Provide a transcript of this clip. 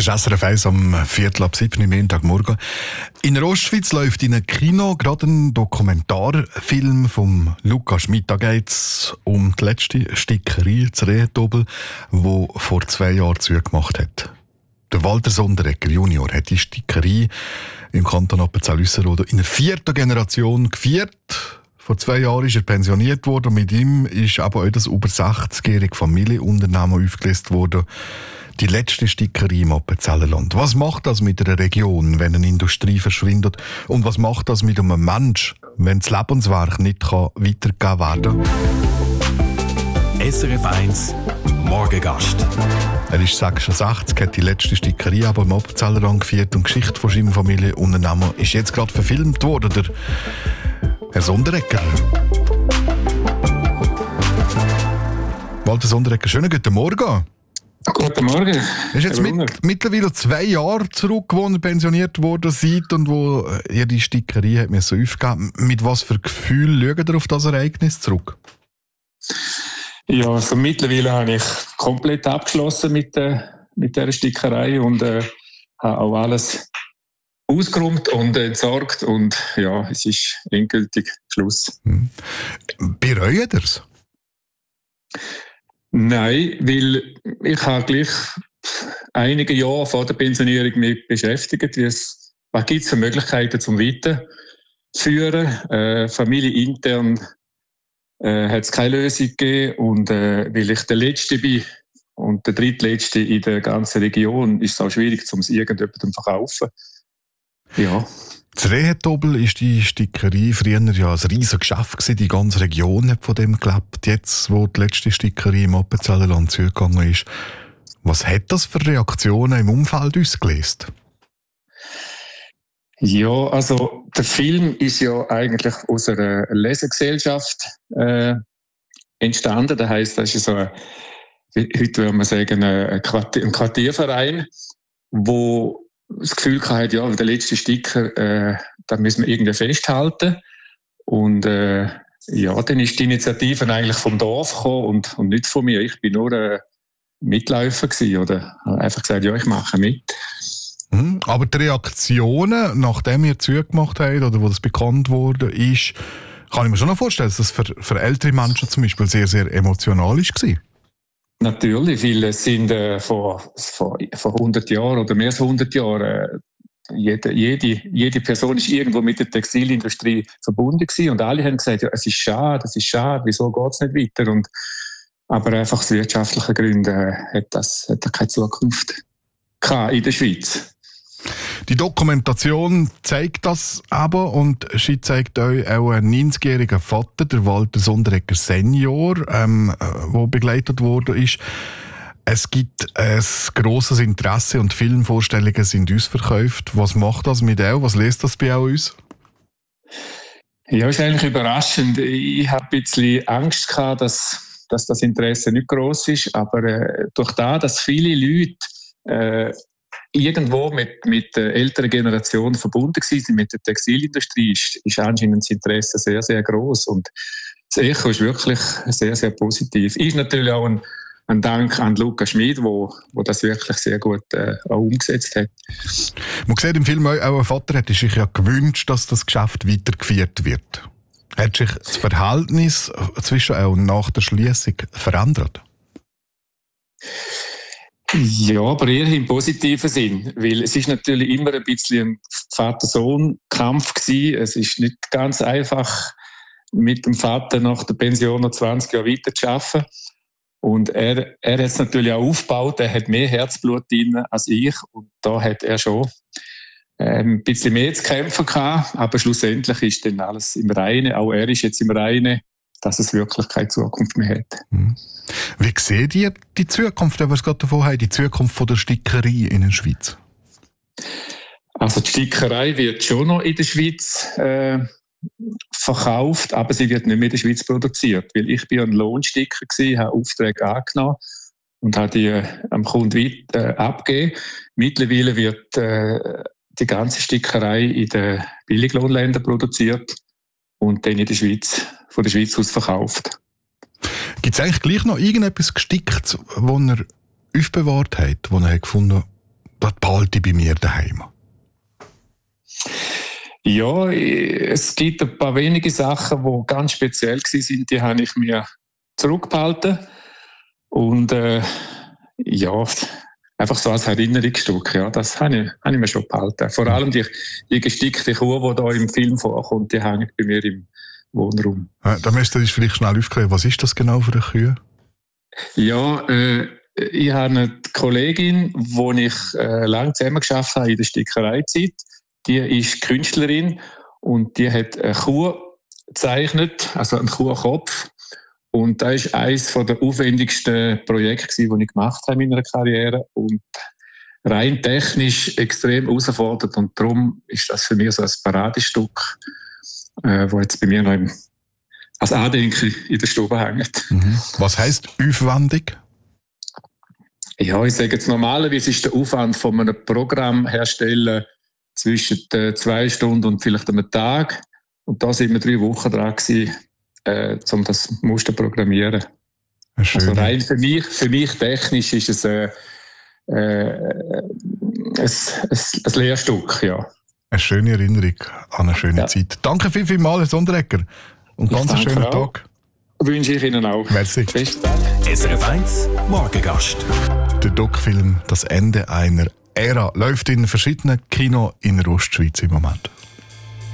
Das ist SRF 1 am 6:45 am Montagmorgen. In der Ostschweiz läuft in einem Kino gerade ein Dokumentarfilm von Luca Schmidt. Da geht es um die letzte Stickerei zu Rehentobel, die vor 2 Jahren zugemacht hat. Der Walter Sonderegger Junior hat die Stickerei im Kanton Appenzell-Ausserrhoden in der 4. Generation geführt. Vor 2 Jahren ist er pensioniert worden und mit ihm ist aber auch das über 60-jährige Familienunternehmen aufgelöst worden. Die letzte Stickerei im Appenzellerland. Was macht das mit einer Region, wenn eine Industrie verschwindet? Und was macht das mit einem Menschen, wenn das Lebenswerk nicht weitergegeben werden kann? SRF 1 Morgengast. Er ist 66, hat die letzte Stickerei aber im Appenzellerland geführt und die Geschichte von seinem Familienunternehmen ist jetzt gerade verfilmt worden. Der Herr Sonderegger. Walter Sonderegger, schönen guten Morgen. Guten Morgen. Es ist jetzt mittlerweile 2 Jahre zurück, wo ihr pensioniert worden seid und wo ihr die Stickerei hat aufgegeben müssen. Mit was für Gefühl schaut ihr auf das Ereignis zurück? Ja, also mittlerweile habe ich komplett abgeschlossen mit dieser Stickerei und habe auch alles ausgeräumt und entsorgt und ja, es ist endgültig Schluss. Bereut ihr es? Nein, weil ich habe gleich einige Jahre vor der Pensionierung mich beschäftigt, was gibt es für Möglichkeiten zum Weiterführen. Familienintern hat es keine Lösung gegeben und weil ich der Letzte bin und der Drittletzte in der ganzen Region, ist es auch schwierig, um es irgendjemandem zu verkaufen. Ja. In Rehentobel war die Stickerei früher ja ein riesiges Geschäft gewesen. Die ganze Region hat von dem gelebt. Jetzt, wo die letzte Stickerei im Appenzellerland zugegangen ist, was hat das für Reaktionen im Umfeld ausgelöst? Ja, also der Film ist ja eigentlich aus einer Lesegesellschaft entstanden. Das heisst, das ist so heute würde man sagen, ein Quartierverein, wo das Gefühl hatte, ja, der letzte Sticker, da müssen wir irgendwie festhalten. Und ja, dann ist die Initiative eigentlich vom Dorf gekommen und nicht von mir. Ich bin nur ein Mitläufer gewesen, oder einfach gesagt, ja, ich mache mit. Aber die Reaktionen, nachdem ihr zugemacht habt oder wo das bekannt wurde, ist, kann ich mir schon noch vorstellen, dass das für ältere Menschen zum Beispiel sehr, sehr emotional war. Natürlich, weil es sind vor 100 Jahren oder mehr als 100 Jahren jede Person ist irgendwo mit der Textilindustrie verbunden gewesen und alle haben gesagt, ja, es ist schade, wieso geht es nicht weiter? Aber einfach aus wirtschaftlichen Gründen hat er keine Zukunft gehabt in der Schweiz. Die Dokumentation zeigt das aber und sie zeigt euch auch einen 90-jährigen Vater, der Walter Sonderegger Senior, der begleitet worden ist. Es gibt ein grosses Interesse und Filmvorstellungen sind ausverkauft. Was macht das mit euch? Was löst das bei euch aus? Ja, ist eigentlich überraschend. Ich habe ein bisschen Angst gehabt, dass das Interesse nicht gross ist, aber durch das, dass viele Leute irgendwo mit der älteren Generation verbunden waren, mit der Textilindustrie, ist anscheinend das Interesse sehr, sehr gross. Und das Echo ist wirklich sehr, sehr positiv. Ist natürlich auch ein Dank an Luca Schmidt, wo das wirklich sehr gut auch umgesetzt hat. Man sieht im Film auch, ein Vater hätte sich ja gewünscht, dass das Geschäft weitergeführt wird. Hat sich das Verhältnis zwischen auch nach der Schliessung verändert? Ja, aber eher im positiven Sinn, weil es ist natürlich immer ein bisschen ein Vater-Sohn-Kampf gewesen. Es ist nicht ganz einfach, mit dem Vater nach der Pension noch 20 Jahre weiter zu arbeiten. Und er hat es natürlich auch aufgebaut, er hat mehr Herzblut drin als ich und da hat er schon ein bisschen mehr zu kämpfen gehabt, aber schlussendlich ist dann alles im Reinen, auch er ist jetzt im Reinen, dass es wirklich keine Zukunft mehr hat. Wie seht ihr die Zukunft, wenn wir es gerade davon haben, die Zukunft von der Stickerei in der Schweiz? Also die Stickerei wird schon noch in der Schweiz verkauft, aber sie wird nicht mehr in der Schweiz produziert, weil ich bin ein Lohnsticker gewesen, habe Aufträge angenommen und habe die am Kunden abgegeben. Mittlerweile wird die ganze Stickerei in den Billiglohnländern produziert und dann in der Schweiz, von der Schweiz aus verkauft. Gibt es eigentlich gleich noch irgendetwas Gesticktes, das ihr aufbewahrt habt, wo ihr gefunden habt, das behalte ich bei mir daheim? Ja, es gibt ein paar wenige Sachen, die ganz speziell waren, die habe ich mir zurückgehalten. Und einfach so als Erinnerungsstück, ja, das habe ich mir schon behalten. Vor allem die gestickte Kuh, die da im Film vorkommt, die hängt bei mir im Wohnraum. Da müsst ihr uns vielleicht schnell aufklären, was ist das genau für eine Kühe? Ja, ich habe eine Kollegin, die ich lange zusammengearbeitet habe in der Stickereizeit. Die ist Künstlerin und die hat eine Kuh gezeichnet, also einen Kuhkopf. Und das war eines der aufwendigsten Projekte, die ich gemacht habe in meiner Karriere. Und rein technisch extrem herausfordernd. Und darum ist das für mich so ein Paradestück, das jetzt bei mir noch als Andenken in der Stube hängt. Was heisst aufwendig? Ja, ich sage jetzt normalerweise ist der Aufwand von einem Programm herstellen zwischen 2 Stunden und vielleicht einem Tag. Und da sind wir 3 Wochen dran gewesen, um das Muster zu programmieren. Also rein für mich technisch ist es ein Lehrstück, ja. Eine schöne Erinnerung an eine schöne Zeit. Danke vielmals, Herr Sonderegger. Und ganz einen schönen Tag. Wünsche ich Ihnen auch. Merci. Besten Dank. SRF 1 Morgengast. Der Doc-Film «Das Ende einer Ära» läuft in verschiedenen Kinos in der Ostschweiz im Moment.